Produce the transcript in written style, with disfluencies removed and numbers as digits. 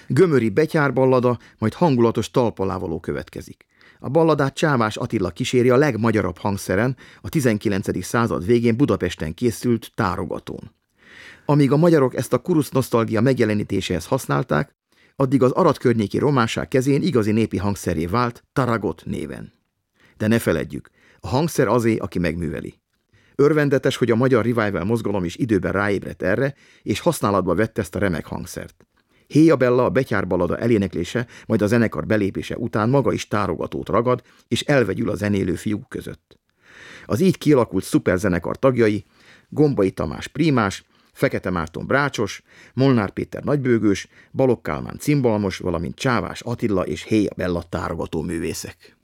Gömöri betyárballada, majd hangulatos talpalávaló következik. A balladát Csávás Attila kíséri a legmagyarabb hangszeren, a 19. század végén Budapesten készült tárogatón. Amíg a magyarok ezt a kurusz nosztalgia megjelenítéséhez használták, addig az Arad környéki románság kezén igazi népi hangszerré vált Taragot néven. De ne feledjük, a hangszer azé, aki megműveli. Örvendetes, hogy a magyar revival mozgalom is időben ráébredt erre, és használatba vette ezt a remek hangszert. Héja Bella, a betyárballada eléneklése, majd a zenekar belépése után maga is tárogatót ragad, és elvegyül a zenélő fiúk között. Az így kialakult szuperzenekar tagjai Gombai Tamás prímás, Fekete Márton brácsos, Molnár Péter nagybőgős, Balogh Kálmán cimbalmos, valamint Csávás Attila és Héja Bella tárogató művészek.